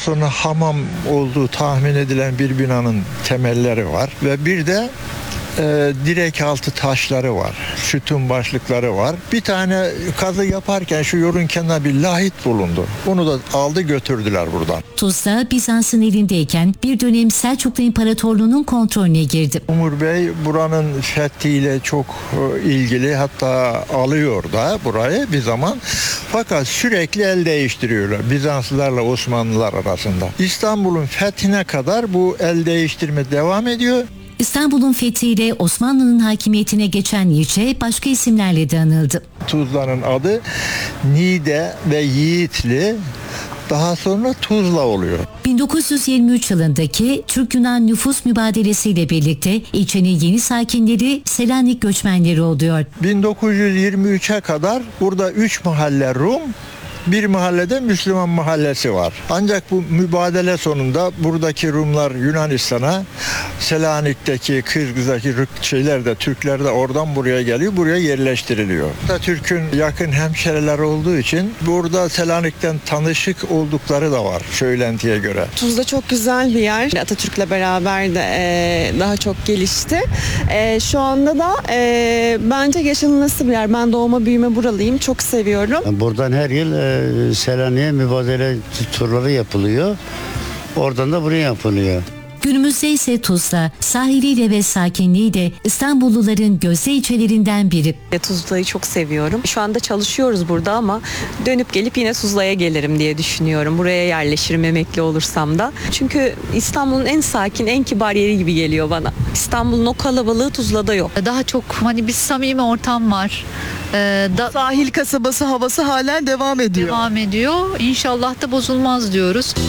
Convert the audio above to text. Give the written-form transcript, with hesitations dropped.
sonra hamam olduğu tahmin edilen bir binanın temelleri var ve bir de direk altı taşları var. Sütun başlıkları var. Bir tane kazı yaparken şu yolun kenarında bir lahit bulundu. Onu da aldı götürdüler buradan. Tuzla Bizans'ın elindeyken bir dönem Selçuklu İmparatorluğu'nun kontrolüne girdi. Umur Bey buranın fethiyle çok ilgili, hatta alıyor da burayı bir zaman. Fakat sürekli el değiştiriyorlar Bizanslılarla Osmanlılar arasında. İstanbul'un fethine kadar bu el değiştirme devam ediyor. İstanbul'un fethiyle Osmanlı'nın hakimiyetine geçen ilçe başka isimlerle de anıldı. Tuzla'nın adı Niğde ve Yiğitli, daha sonra Tuzla oluyor. 1923 yılındaki Türk-Yunan nüfus mübadelesiyle birlikte ilçenin yeni sakinleri Selanik göçmenleri oluyor. 1923'e kadar burada 3 mahalle Rum, bir mahallede Müslüman mahallesi var. Ancak bu mübadele sonunda buradaki Rumlar Yunanistan'a, Selanik'teki, Kırgız'daki şeyler de, Türkler de oradan buraya geliyor, buraya yerleştiriliyor. Türk'ün yakın hemşeriler olduğu için burada Selanik'ten tanışık oldukları da var söylentiye göre. Tuzla çok güzel bir yer. Atatürk'le beraber de daha çok gelişti. Şu anda da bence yaşanılası bir yer. Ben doğma büyüme buralıyım. Çok seviyorum. Buradan her yıl Selanik'e mübadele turları yapılıyor. Oradan da buraya yapılıyor. Günümüzde ise Tuzla sahiliyle ve sakinliğiyle İstanbulluların gözde ilçelerinden biri. Tuzla'yı çok seviyorum. Şu anda çalışıyoruz burada ama dönüp gelip yine Tuzla'ya gelirim diye düşünüyorum. Buraya yerleşirim emekli olursam da. Çünkü İstanbul'un en sakin, en kibar yeri gibi geliyor bana. İstanbul'un o kalabalığı Tuzla'da yok. Daha çok bir samimi ortam var. Sahil kasabası havası halen devam ediyor. Devam ediyor. İnşallah da bozulmaz diyoruz.